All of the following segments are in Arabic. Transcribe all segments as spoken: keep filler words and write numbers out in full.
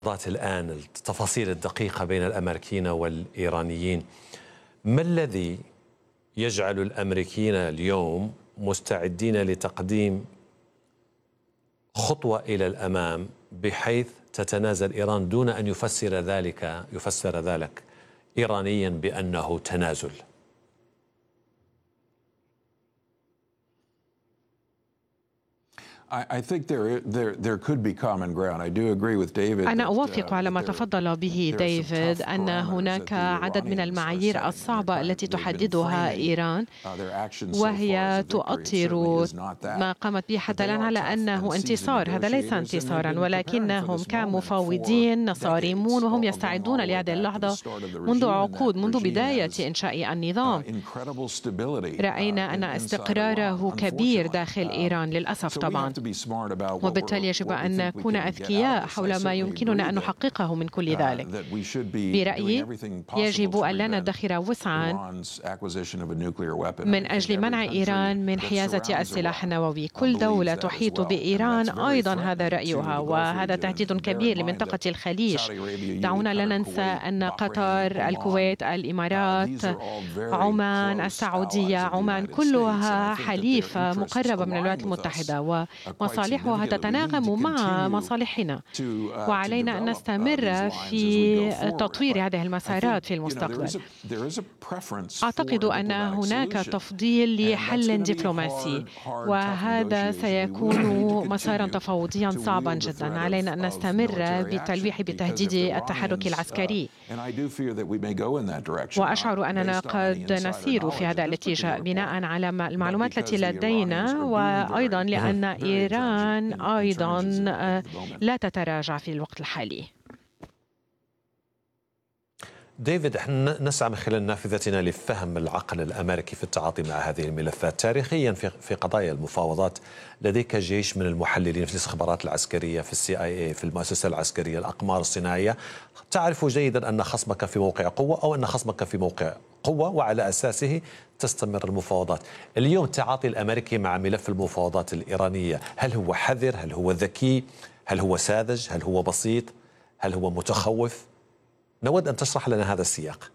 الآن التفاصيل الدقيقة بين الأمريكيين والإيرانيين، ما الذي يجعل الأمريكيين اليوم مستعدين لتقديم خطوة إلى الأمام بحيث تتنازل إيران دون أن يفسر ذلك يفسر ذلك إيرانيا بأنه تنازل؟ أنا أوافق على ما تفضل به ديفيد أن هناك عدد من المعايير الصعبة التي تحددها إيران، وهي تؤطر ما قامت به حتى الآن على أنه انتصار. هذا ليس انتصارا، ولكنهم كمفاوضين صارمون وهم يستعدون لهذه اللحظة منذ عقود، منذ بداية إنشاء النظام. رأينا أن استقراره كبير داخل إيران للأسف طبعا، وبالتالي يجب أن نكون أذكياء حول ما يمكننا أن نحققه من كل ذلك. برأيي يجب أن لا ندخر وسعا من أجل منع إيران من حيازة السلاح النووي. كل دولة تحيط بإيران أيضا هذا رأيها، وهذا تهديد كبير لمنطقة الخليج. دعونا لا ننسى أن قطر، الكويت، الإمارات، عمان، السعودية، عمان كلها حليفة مقربة من الولايات المتحدة، ومصالحها تتناغم مع مصالحنا، وعلينا أن نستمر في تطوير هذه المسارات في المستقبل. أعتقد أن هناك تفضيل لحل دبلوماسي، وهذا سيكون مسارا تفاوضيا صعبا جدا. علينا أن نستمر بالتلويح بتهديد التحرك العسكري، وأشعر أننا قد نسير في هذا الاتجاه بناء على المعلومات التي لدينا، وأيضا لأن إيران أيضا لا تتراجع في الوقت الحالي. ديفيد، احنا نسعى من خلال نافذتنا لفهم العقل الأمريكي في التعاطي مع هذه الملفات. تاريخيا في في قضايا المفاوضات لديك جيش من المحللين في الاستخبارات العسكرية، في السي اي اي، في المؤسسة العسكرية، الأقمار الصناعية. تعرف جيدا أن خصمك في موقع قوة أو أن خصمك في موقع قوة، وعلى أساسه تستمر المفاوضات. اليوم التعاطي الأمريكي مع ملف المفاوضات الإيرانية، هل هو حذر؟ هل هو ذكي؟ هل هو ساذج؟ هل هو بسيط؟ هل هو متخوف؟ نود أن تشرح لنا هذا السياق.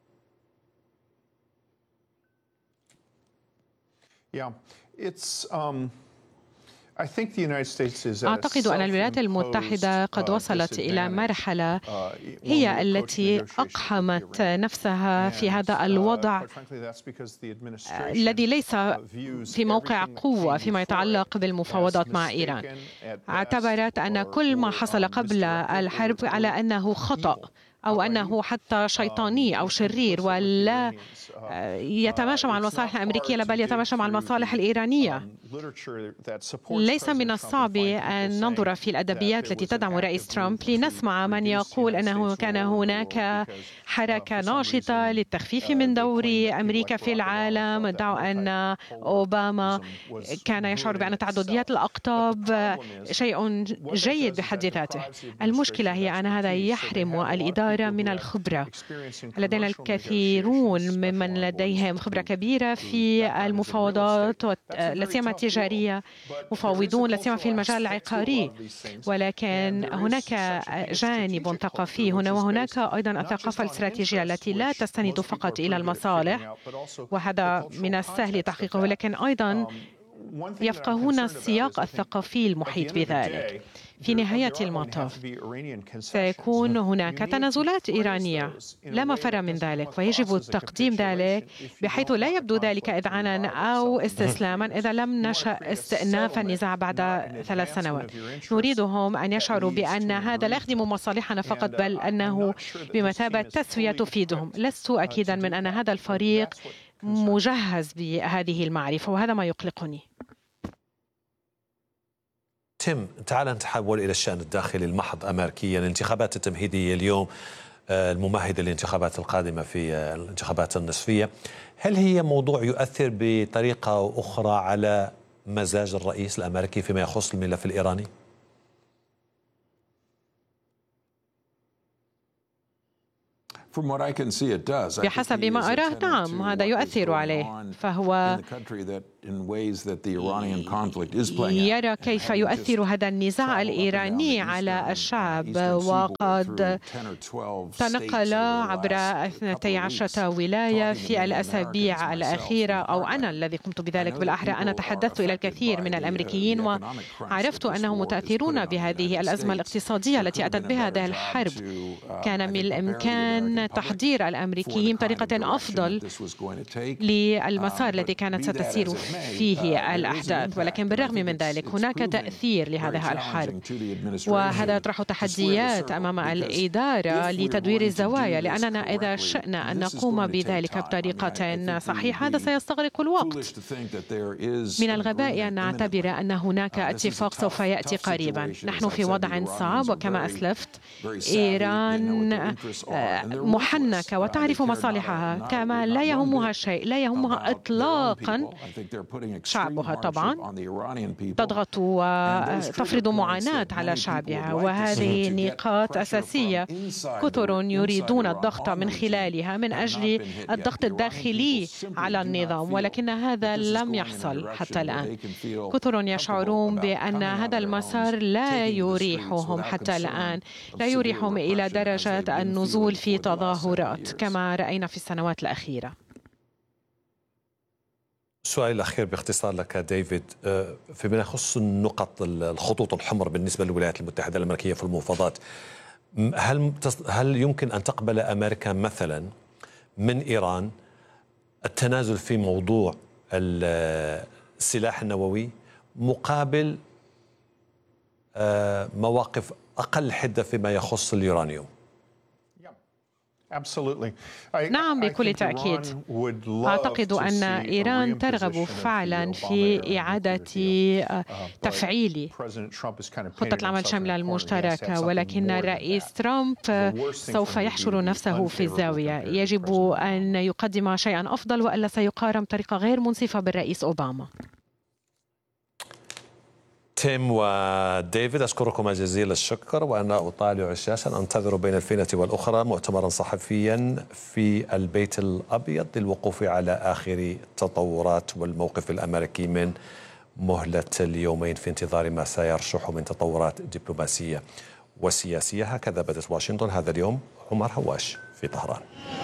أعتقد أن الولايات المتحدة قد وصلت إلى مرحلة هي التي أقحمت نفسها في هذا الوضع الذي ليس في موقع قوة فيما يتعلق بالمفاوضات مع إيران. اعتبرت أن كل ما حصل قبل الحرب على أنه خطأ أو أنه حتى شيطاني أو شرير، ولا يتماشى مع المصالح الأمريكية بل يتماشى مع المصالح الإيرانية. ليس من الصعب أن ننظر في الأدبيات التي تدعم رئيس ترامب لنسمع من يقول أنه كان هناك حركة ناشطة للتخفيف من دور أمريكا في العالم. ادعوا أن أوباما كان يشعر بأن تعدديات الأقطاب شيء جيد بحد ذاته. المشكلة هي أن هذا يحرم الإدارة من الخبرة. لدينا الكثيرون ممن لديهم خبرة كبيرة في المفاوضات لا سيما التجارية، مفاوضون لا سيما في المجال العقاري، ولكن هناك جانب ثقافي هنا، وهناك أيضا الثقافة الاستراتيجية التي لا تستند فقط إلى المصالح، وهذا من السهل تحقيقه، لكن أيضا يفقهون السياق الثقافي المحيط بذلك. في نهاية المطاف سيكون هناك تنازلات إيرانية، لا مفر من ذلك، ويجب تقديم ذلك بحيث لا يبدو ذلك إذعانا أو استسلاما إذا لم نشأ استئناف النزاع بعد ثلاث سنوات. نريدهم أن يشعروا بأن هذا لا يخدم مصالحنا فقط، بل أنه بمثابة تسوية تفيدهم. لست أكيدا من أن هذا الفريق مجهز بهذه المعرفة، وهذا ما يقلقني. تيم، تعال نتحول إلى الشأن الداخلي المحض أمريكيا. الانتخابات التمهيدية اليوم الممهدة للانتخابات القادمة في الانتخابات النصفية، هل هي موضوع يؤثر بطريقة أخرى على مزاج الرئيس الأمريكي فيما يخص الملف الإيراني؟ بحسب ما أراه نعم، هذا يؤثر عليه. فهو يرى كيف يؤثر هذا النزاع الإيراني على الشعب، وقد تنقل عبر اثنتي عشرة ولاية في الأسابيع الأخيرة، أو أنا الذي قمت بذلك بالأحرى. أنا تحدثت إلى الكثير من الأمريكيين وعرفت أنهم متأثرون بهذه الأزمة الاقتصادية التي أتت بها هذه الحرب. كان من الإمكان تحضير الأمريكيين بطريقة أفضل للمسار الذي كانت ستسير فيه الأحداث، ولكن بالرغم من ذلك هناك تأثير لهذه الحرب، وهذا يطرح تحديات أمام الإدارة لتدوير الزوايا، لأننا إذا شئنا أن نقوم بذلك بطريقة صحيحة هذا سيستغرق الوقت. من الغباء أن نعتبر أن هناك اتفاق سوف يأتي قريبا. نحن في وضع صعب، وكما أسلفت إيران محنكة وتعرف مصالحها، كما لا يهمها شيء، لا يهمها إطلاقا شعبها. طبعا تضغط وتفرض معاناة على شعبها، وهذه نقاط أساسية كثر يريدون الضغط من خلالها من أجل الضغط الداخلي على النظام، ولكن هذا لم يحصل حتى الآن. كثر يشعرون بأن هذا المسار لا يريحهم حتى الآن، لا يريحهم إلى درجة النزول في تظاهرات كما رأينا في السنوات الأخيرة. السؤال الأخير باختصار لك ديفيد، فيما يخص النقط الخطوط الحمر بالنسبة للولايات المتحدة الأمريكية في المفاوضات، هل هل يمكن أن تقبل أمريكا مثلا من إيران التنازل في موضوع السلاح النووي مقابل مواقف أقل حدة فيما يخص اليورانيوم؟ نعم، بكل تأكيد. أعتقد أن إيران ترغب فعلا في إعادة تفعيل خطة العمل الشاملة المشتركة، ولكن الرئيس ترامب سوف يحشر نفسه في الزاوية. يجب أن يقدم شيئا أفضل، وإلا سيقارن بطريقة غير منصفة بالرئيس أوباما. تيم وديفيد، أشكركم جزيل الشكر، وأنا أطالع الشاشة أنتظر بين الفينة والأخرى مؤتمرا صحفيا في البيت الأبيض للوقوف على آخر التطورات والموقف الأمريكي من مهلة اليومين في انتظار ما سيرشح من تطورات دبلوماسية وسياسية. هكذا بدت واشنطن هذا اليوم. عمر هواش في طهران.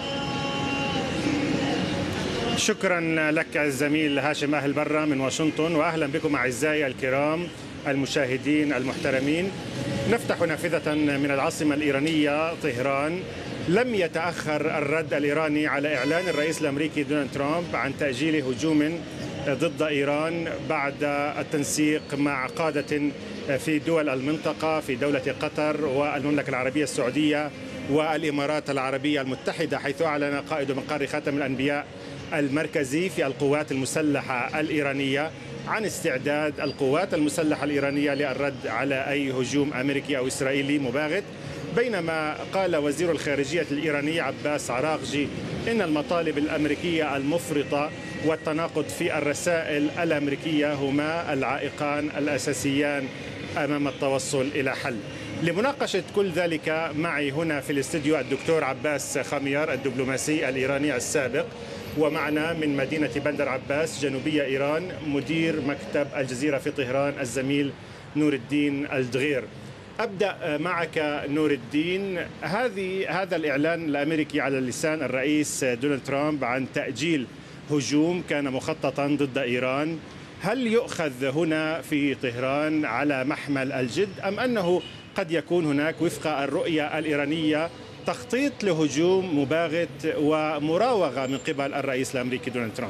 شكرا لك الزميل هاشم أهل برا من واشنطن، وأهلا بكم أعزائي الكرام المشاهدين المحترمين. نفتح نافذة من العاصمة الإيرانية طهران. لم يتأخر الرد الإيراني على إعلان الرئيس الأمريكي دونالد ترامب عن تأجيل هجوم ضد إيران بعد التنسيق مع قادة في دول المنطقة، في دولة قطر والمملكة العربية السعودية والإمارات العربية المتحدة، حيث أعلن قائد مقر خاتم الأنبياء المركزي في القوات المسلحة الإيرانية عن استعداد القوات المسلحة الإيرانية للرد على أي هجوم أمريكي أو إسرائيلي مباغت. بينما قال وزير الخارجية الإيراني عباس عراقجي إن المطالب الأمريكية المفرطة والتناقض في الرسائل الأمريكية هما العائقان الأساسيان أمام التوصل إلى حل. لمناقشة كل ذلك معي هنا في الاستديو الدكتور عباس خميار الدبلوماسي الإيراني السابق، ومعنا من مدينة بندر عباس جنوبية إيران مدير مكتب الجزيرة في طهران الزميل نور الدين الدغير. أبدأ معك نور الدين. هذه هذا الإعلان الأمريكي على لسان الرئيس دونالد ترامب عن تأجيل هجوم كان مخططا ضد إيران، هل يؤخذ هنا في طهران على محمل الجد، أم أنه قد يكون هناك وفق الرؤية الإيرانية تخطيط لهجوم مباغت ومراوغة من قبل الرئيس الأمريكي دونالد ترامب؟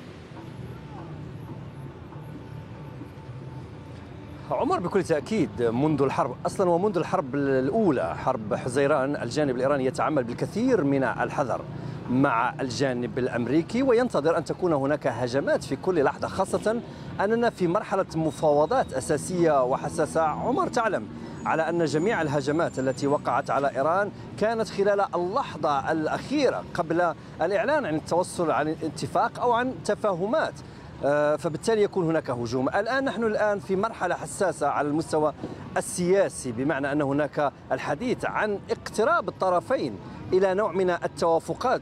عمر، بكل تأكيد منذ الحرب أصلا ومنذ الحرب الأولى حرب حزيران الجانب الإيراني يتعامل بالكثير من الحذر مع الجانب الأمريكي، وينتظر أن تكون هناك هجمات في كل لحظة، خاصة أننا في مرحلة مفاوضات أساسية وحساسة. عمر، تعلم على أن جميع الهجمات التي وقعت على إيران كانت خلال اللحظة الأخيرة قبل الإعلان عن التوصل عن اتفاق أو عن تفاهمات، فبالتالي يكون هناك هجوم. الآن نحن الآن في مرحلة حساسة على المستوى السياسي، بمعنى أن هناك الحديث عن اقتراب الطرفين إلى نوع من التوافقات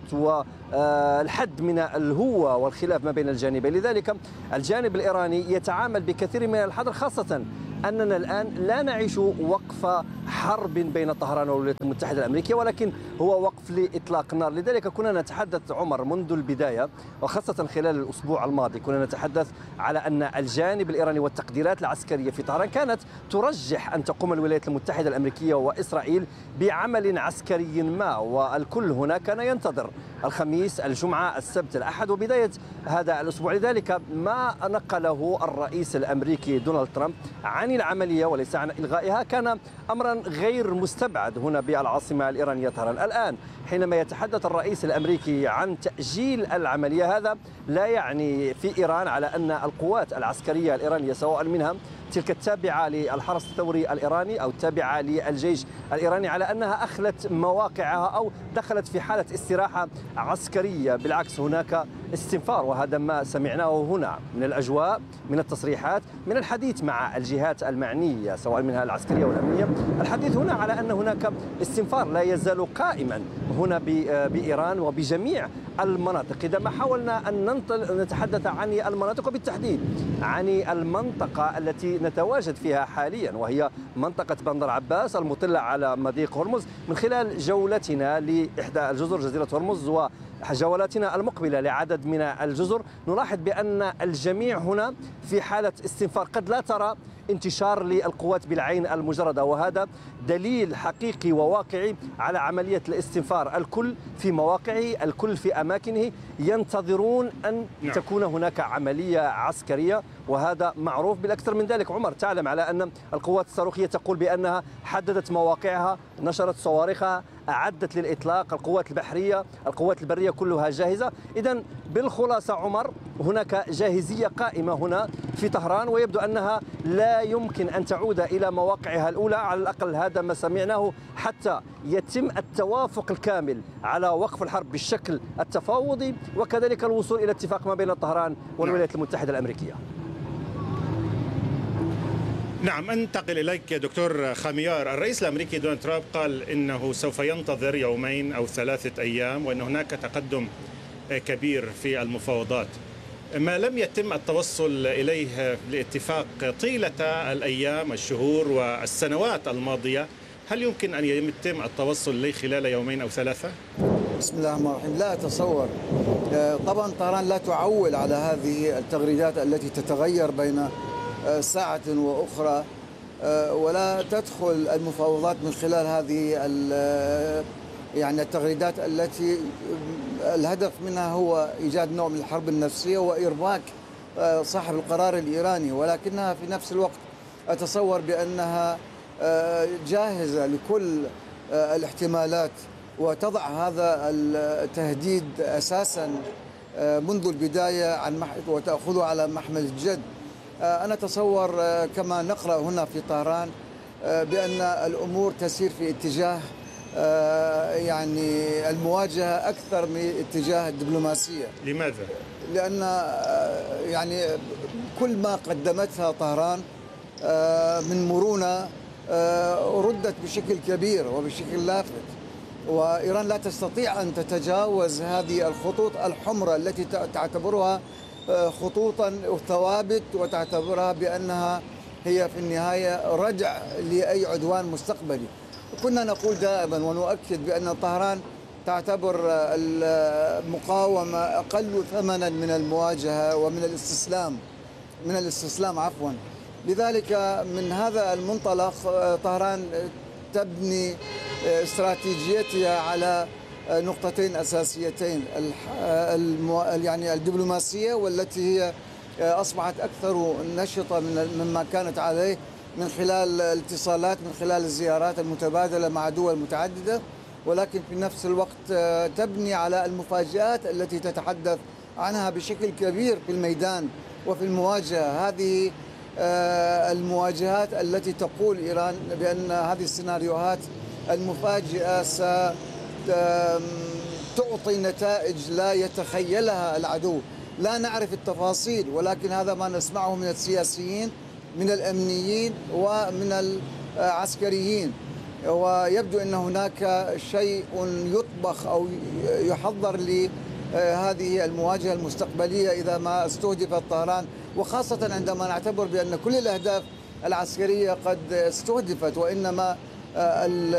والحد من الهوة والخلاف ما بين الجانبين. لذلك الجانب الإيراني يتعامل بكثير من الحذر، خاصة أننا الآن لا نعيش وقف حرب بين طهران والولايات المتحدة الأمريكية، ولكن هو وقف لإطلاق النار. لذلك كنا نتحدث عمر منذ البداية، وخاصة خلال الأسبوع الماضي كنا نتحدث على أن الجانب الإيراني والتقديرات العسكرية في طهران كانت ترجح أن تقوم الولايات المتحدة الأمريكية وإسرائيل بعمل عسكري ما، والكل هنا كان ينتظر الخميس، الجمعة، السبت، الأحد وبداية هذا الأسبوع. لذلك ما نقله الرئيس الأمريكي دونالد ترامب عن العملية وليس عن إلغائها كان أمرا غير مستبعد هنا بالعاصمة الإيرانية طهران. الآن حينما يتحدث الرئيس الأمريكي عن تأجيل العملية، هذا لا يعني في إيران على أن القوات العسكرية الإيرانية سواء منها تلك التابعة للحرس الثوري الإيراني أو التابعة للجيش الإيراني على أنها أخلت مواقعها أو دخلت في حالة استراحة عسكرية. بالعكس هناك استنفار، وهذا ما سمعناه هنا من الأجواء، من التصريحات، من الحديث مع الجهات المعنية سواء منها العسكرية والأمنية. الحديث هنا على أن هناك استنفار لا يزال قائما هنا بإيران وبجميع المناطق. إذا ما حاولنا أن نتحدث عن المناطق وبالتحديد عن المنطقة التي نتواجد فيها حاليا، وهي منطقة بندر عباس المطلة على مضيق هرمز، من خلال جولتنا لإحدى الجزر جزيرة هرمز وجولاتنا المقبلة لعدد من الجزر، نلاحظ بأن الجميع هنا في حالة استنفار. قد لا ترى انتشار للقوات بالعين المجردة، وهذا دليل حقيقي وواقعي على عملية الاستنفار. الكل في مواقعه، الكل في أماكنه، ينتظرون أن نعم. تكون هناك عملية عسكرية، وهذا معروف. بالأكثر من ذلك عمر، تعلم على أن القوات الصاروخية تقول بأنها حددت مواقعها، نشرت صواريخها، أعدت للإطلاق. القوات البحرية، القوات البرية كلها جاهزة. إذن بالخلاصة عمر، هناك جاهزية قائمة هنا في طهران، ويبدو أنها لا يمكن أن تعود إلى مواقعها الأولى، على الأقل هذا ما سمعناه، حتى يتم التوافق الكامل على وقف الحرب بالشكل التفاوضي، وكذلك الوصول إلى اتفاق ما بين طهران والولايات المتحدة الأمريكية. نعم، أنتقل إليك دكتور خميار. الرئيس الأمريكي دونالد ترامب قال إنه سوف ينتظر يومين أو ثلاثة أيام، وأن هناك تقدم كبير في المفاوضات. ما لم يتم التوصل إليه لاتفاق طيلة الأيام، الشهور والسنوات الماضية، هل يمكن أن يتم التوصل إليه خلال يومين أو ثلاثة؟ بسم الله الرحمن الرحيم. لا أتصور. طبعا طهران لا تعول على هذه التغريدات التي تتغير بين ساعة وأخرى، ولا تدخل المفاوضات من خلال هذه يعني التغريدات التي الهدف منها هو إيجاد نوع من الحرب النفسية وإرباك صاحب القرار الإيراني، ولكنها في نفس الوقت أتصور بأنها جاهزة لكل الاحتمالات، وتضع هذا التهديد أساسا منذ البداية عن وتأخذه على محمل الجد. أنا أتصور كما نقرأ هنا في طهران بأن الأمور تسير في اتجاه يعني المواجهة أكثر من اتجاه الدبلوماسية. لماذا؟ لأن يعني كل ما قدمتها طهران من مرونة ردت بشكل كبير وبشكل لافت، وإيران لا تستطيع أن تتجاوز هذه الخطوط الحمراء التي تعتبرها خطوطا ثوابت، وتعتبرها بأنها هي في النهاية ردع لأي عدوان مستقبلي. كنا نقول دائما ونؤكد بأن طهران تعتبر المقاومة أقل ثمنا من المواجهة ومن الاستسلام من الاستسلام عفوا. لذلك من هذا المنطلق طهران تبني استراتيجيتها على نقطتين أساسيتين، يعني الدبلوماسية، والتي هي أصبحت أكثر نشطة مما كانت عليه من خلال الاتصالات، من خلال الزيارات المتبادلة مع دول متعددة، ولكن في نفس الوقت تبني على المفاجآت التي تتحدث عنها بشكل كبير في الميدان وفي المواجهة. هذه المواجهات التي تقول إيران بأن هذه السيناريوهات المفاجئة ستعطي نتائج لا يتخيلها العدو. لا نعرف التفاصيل، ولكن هذا ما نسمعه من السياسيين، من الأمنيين، ومن العسكريين. ويبدو أن هناك شيء يطبخ أو يحضر لهذه المواجهة المستقبلية إذا ما استهدفت طهران، وخاصة عندما نعتبر بأن كل الأهداف العسكرية قد استهدفت، وإنما